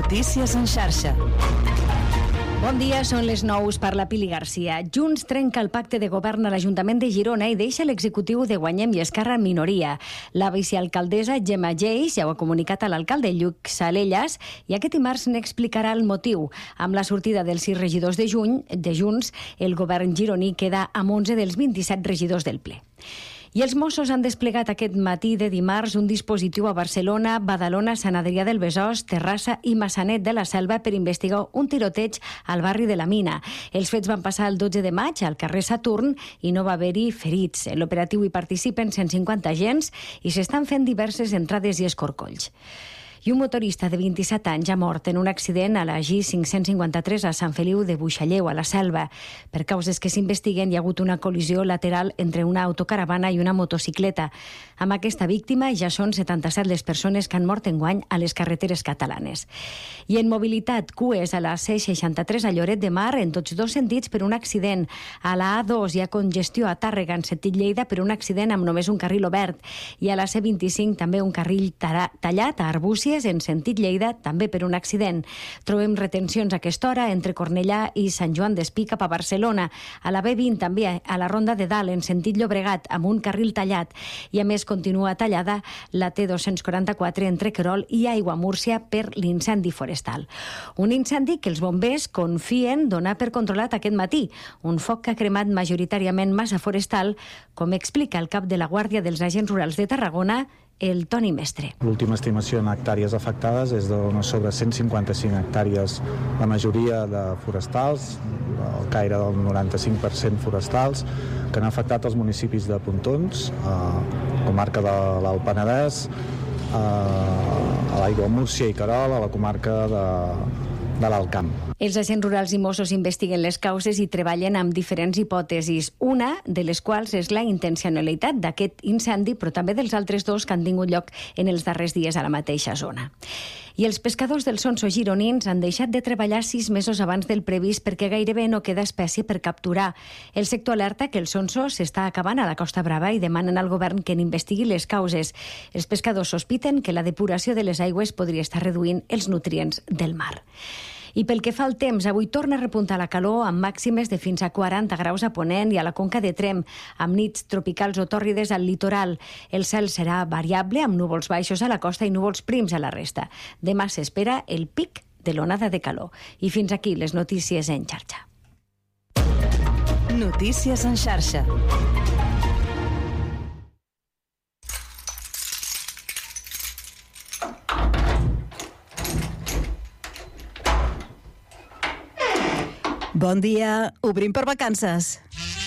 Notícies en xarxa. Bon dia, són les 9, parla Pili Garcia. Junts trenca el pacte de govern a l'Ajuntament de Girona i deixa l'executiu de Guanyem i Esquerra en minoria. La vicealcaldessa Gemma Geix ja ho ha comunicat a l'alcalde Lluc Salellas i aquest dimarts n'explicarà el motiu. Amb la sortida dels 6 regidors de Junts, el govern gironí queda amb 11 dels 27 regidors del ple. I els Mossos han desplegat aquest matí de dimarts un dispositiu a Barcelona, Badalona, Sant Adrià del Besòs, Terrassa i Massanet de la Selva per investigar un tiroteig al barri de la Mina. Els fets van passar el 12 de maig al carrer Saturn i no va haver-hi ferits. En l'operatiu hi participen 150 agents i s'estan fent diverses entrades i escorcolls. I un motorista de 27 anys ha mort en un accident a la G553 a Sant Feliu de Buixalleu, a la Selva. Per causes que s'investiguen, hi ha hagut una col·lisió lateral entre una autocaravana i una motocicleta. Amb aquesta víctima ja són 77 les persones que han mort enguany a les carreteres catalanes. I en mobilitat, cues a la C63 a Lloret de Mar en tots dos sentits per un accident. A la A2 hi ha congestió a Tàrrega en sentit Lleida per un accident amb només un carril obert. I a la C25 també un carril tallat a Arbúcies en sentit Lleida, també per un accident. Trobem retencions a aquesta hora entre Cornellà i Sant Joan d'Espí cap a Barcelona. A la B20 també a la Ronda de Dalt en sentit Llobregat amb un carril tallat. I a més continua tallada la T244 entre Querol i Aiguamúrcia per l'incendi forestal. Un incendi que els bombers confien donar per controlat aquest matí. Un foc que ha cremat majoritàriament massa forestal, com explica el cap de la Guàrdia dels Agents Rurals de Tarragona, el Toni Mestre. L'última estimació en hectàrees afectades és d'unes sobre 155 hectàrees, la majoria de forestals, el caire del 95% forestals, que han afectat els municipis de Pontons, comarca de l'Alt Penedès, a l'Aiguamúrcia i Querol, a la comarca de l'Alt Camp. Els agents rurals i Mossos investiguen les causes i treballen amb diferents hipòtesis, una de les quals és la intencionalitat d'aquest incendi, però també dels altres dos que han tingut lloc en els darrers dies a la mateixa zona. I els pescadors del Sonso gironins han deixat de treballar 6 mesos abans del previst perquè gairebé no queda espècie per capturar. El sector alerta que el Sonso s'està acabant a la Costa Brava i demanen al govern que n'investigui les causes. Els pescadors sospiten que la depuració de les aigües podria estar reduint els nutrients del mar. I pel que fa al temps, avui torna a repuntar la calor amb màximes de fins a 40 graus a Ponent i a la Conca de Tremp, amb nits tropicals o tòrrides al litoral. El cel serà variable, amb núvols baixos a la costa i núvols prims a la resta. Demà s'espera el pic de l'onada de calor. I fins aquí les notícies en xarxa. Notícies en xarxa. Bon dia, obrim per vacances.